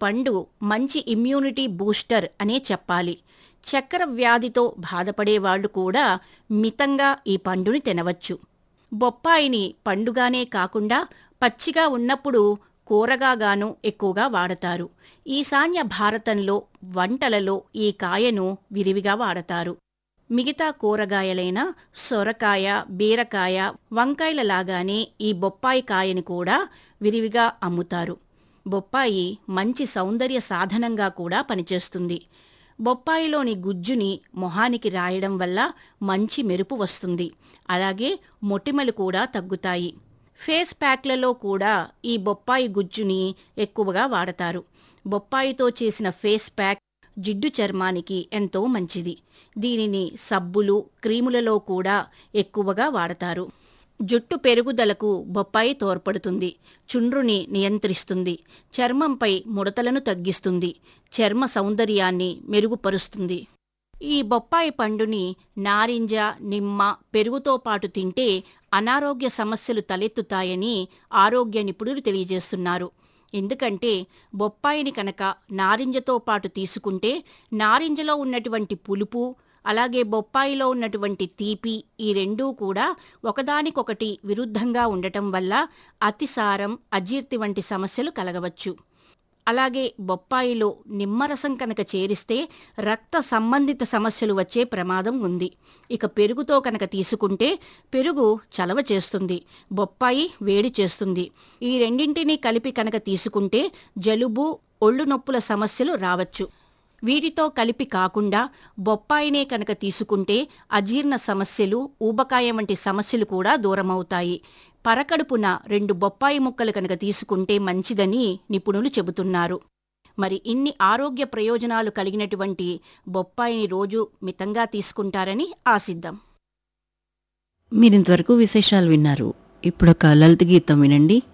పండు మంచి immunity booster అనే చెప్పాలి. చక్కెర వ్యాధితో బాధపడేవాళ్లు కూడా మితంగా ఈ పండుని తినవచ్చు. బొప్పాయిని పండుగానే కాకుండా పచ్చిగా ఉన్నప్పుడు కూరగాగాను ఎక్కువగా వాడతారు. ఈశాన్య భారతంలో వంటలలో ఈ కాయను విరివిగా వాడతారు. మిగతా కూరగాయలైన సొరకాయ, బీరకాయ, వంకాయలలాగానే ఈ బొప్పాయి కాయని కూడా విరివిగా అమ్ముతారు. బొప్పాయి మంచి సౌందర్య సాధనంగా కూడా పనిచేస్తుంది. బొప్పాయిలోని గుజ్జుని మొహానికి రాయడం వల్ల మంచి మెరుపు వస్తుంది. అలాగే మొటిమలు కూడా తగ్గుతాయి. ఫేస్ ప్యాక్లలో కూడా ఈ బొప్పాయి గుజ్జుని ఎక్కువగా వాడతారు. బొప్పాయితో చేసిన ఫేస్ ప్యాక్ జిడ్డు చర్మానికి ఎంతో మంచిది. దీనిని సబ్బులు, క్రీములలో కూడా ఎక్కువగా వాడతారు. జుట్టు పెరుగుదలకు బొప్పాయి తోడ్పడుతుంది. చుండ్రుని నియంత్రిస్తుంది. చర్మంపై ముడతలను తగ్గిస్తుంది. చర్మ సౌందర్యాన్ని మెరుగుపరుస్తుంది. ఈ బొప్పాయి పండుని నారింజ, నిమ్మ, పెరుగుతో పాటు తింటే అనారోగ్య సమస్యలు తలెత్తుతాయని ఆరోగ్య నిపుణులు తెలియజేస్తున్నారు. ఎందుకంటే బొప్పాయిని కనుక నారింజతో పాటు తీసుకుంటే నారింజలో ఉన్నటువంటి పులుపు, అలాగే బొప్పాయిలో ఉన్నటువంటి తీపి, ఈ రెండూ కూడా ఒకదానికొకటి విరుద్ధంగా ఉండటం వల్ల అతిసారం, అజీర్తి వంటి సమస్యలు కలగవచ్చు. అలాగే బొప్పాయిలో నిమ్మరసం కనుక చేరిస్తే రక్త సంబంధిత సమస్యలు వచ్చే ప్రమాదం ఉంది. ఇక పెరుగుతో కనుక తీసుకుంటే పెరుగు చలవ చేస్తుంది, బొప్పాయి వేడి చేస్తుంది. ఈ రెండింటినీ కలిపి కనుక తీసుకుంటే జలుబు, ఒళ్ళు నొప్పుల సమస్యలు రావచ్చు. వీటితో కలిపి కాకుండా బొప్పాయినే కనుక తీసుకుంటే అజీర్ణ సమస్యలు, ఊబకాయం వంటి సమస్యలు కూడా దూరమవుతాయి. పరకడుపున 2 బొప్పాయి ముక్కలు కనుక తీసుకుంటే మంచిదని నిపుణులు చెబుతున్నారు. మరి ఇన్ని ఆరోగ్య ప్రయోజనాలు కలిగినటువంటి బొప్పాయిని రోజు మితంగా తీసుకుంటారని ఆశిద్దాం. మీరింతవరకు విశేషాలు విన్నారు. ఇప్పుడొక లలిత గీతం వినండి.